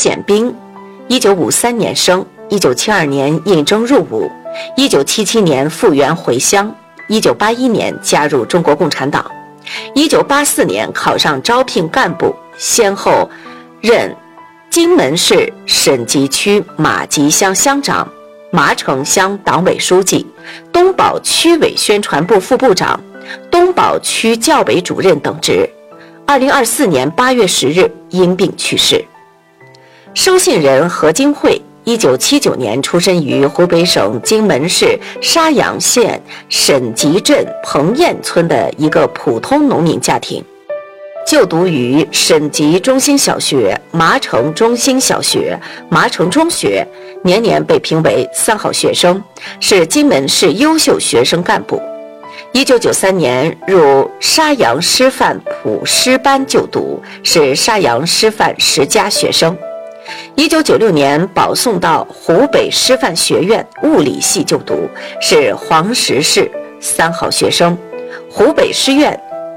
显彬，1953年生，1972年应征入伍，1977年复员回乡，1981年加入中国共产党，1984年考上招聘干部，先后任荆门市审集区马集乡乡长、麻城乡党委书记、东宝区委宣传部副部长、东宝区教委主任等职。2024年8月10日因病去世。收信人何金惠，1979年出生于湖北省荆门市沙洋县沈集镇彭堰村的一个普通农民家庭，就读于沈集中心小学、麻城中心小学、麻城中学，年年被评为3好学生，是荆门市优秀学生干部。1993年入沙洋师范普师班就读，是沙洋师范10佳学生。1996年保送到湖北师范学院物理系就读，是黄石市3好学生，湖北师院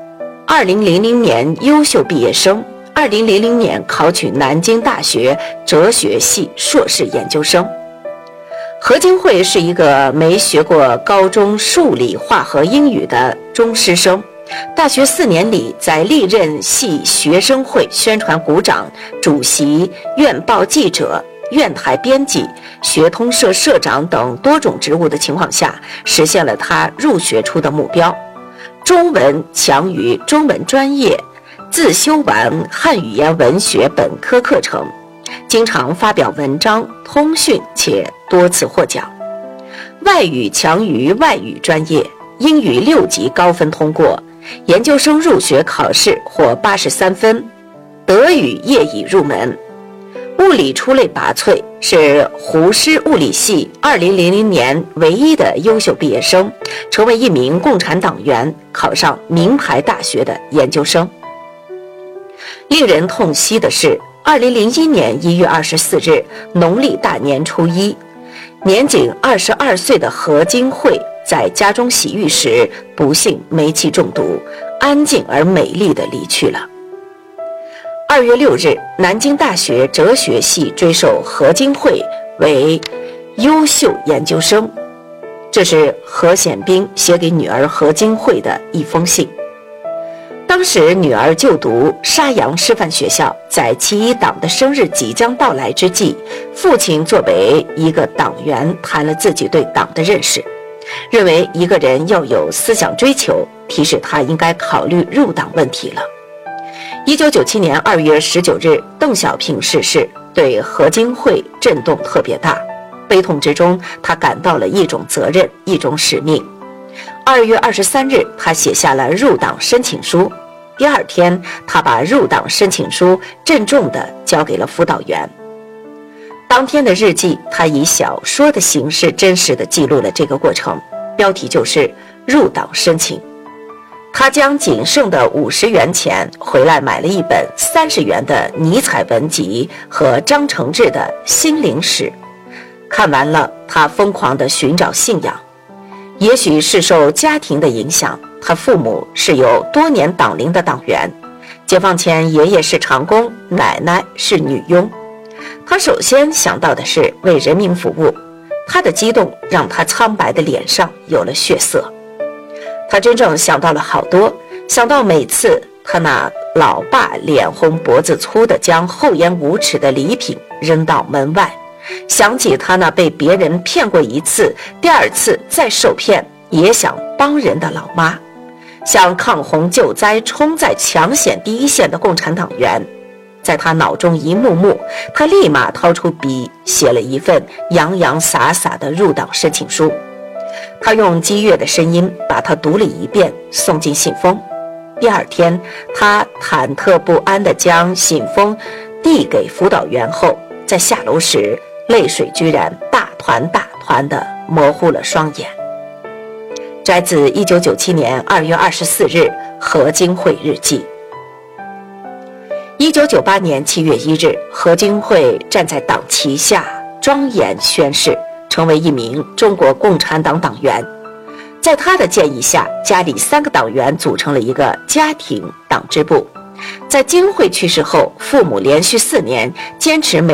2000年优秀毕业生，2000年考取南京大学哲学系硕士研究生。何金惠是一个没学过高中数理化和英语的中师生，大学4年里在历任系学生会宣传股长、主席、院报记者、院台编辑、学通社社长等多种职务的情况下，实现了他入学初的目标。中文强于中文专业，自修完汉语言文学本科课程，经常发表文章、通讯，且多次获奖。外语强于外语专业，英语6级高分通过，研究生入学考试获83分，德语业已入门。物理出类拔萃，是湖师物理系2000年唯一的优秀毕业生，成为一名共产党员，考上名牌大学的研究生。令人痛惜的是，2001年1月24日农历大年初一，年仅22岁的何金惠在家中洗浴时不幸煤气中毒，安静而美丽地离去了。2月6日，南京大学哲学系追授何金惠为优秀研究生。这是何显彬写给女儿何金惠的一封信。当时女儿就读沙洋师范学校，在其一党的生日即将到来之际，父亲作为一个党员谈了自己对党的认识，认为一个人要有思想追求，提示他应该考虑入党问题了。1997年2月19日，邓小平逝世，对何金惠震动特别大，悲痛之中，他感到了一种责任，一种使命。2月23日，他写下了入党申请书。第二天，他把入党申请书郑重地交给了辅导员。当天的日记，他以小说的形式真实地记录了这个过程，标题就是入党申请。他将仅剩的50元钱回来买了一本30元的尼采文集和张承志的心灵史，看完了，他疯狂地寻找信仰。也许是受家庭的影响，他父母是有多年党龄的党员，解放前爷爷是长工，奶奶是女佣。他首先想到的是为人民服务，他的激动让他苍白的脸上有了血色。他真正想到了好多，想到每次他那老爸脸红脖子粗的将厚颜无耻的礼品扔到门外，想起他那被别人骗过一次，第二次再受骗也想帮人的老妈，想抗洪救灾冲在抢险第一线的共产党员。在他脑中一幕幕，他立马掏出笔写了一份洋洋洒洒的入党申请书。他用激越的声音把它读了一遍，送进信封。第二天，他忐忑不安地将信封递给辅导员后，在下楼时泪水居然大团大团地模糊了双眼。摘自1997年2月24日何金惠日记。1998年7月1日，何金惠站在党旗下庄严宣誓，成为一名中国共产党党员。在他的建议下，家里3个党员组成了一个家庭党支部。在金惠去世后，父母连续4年坚持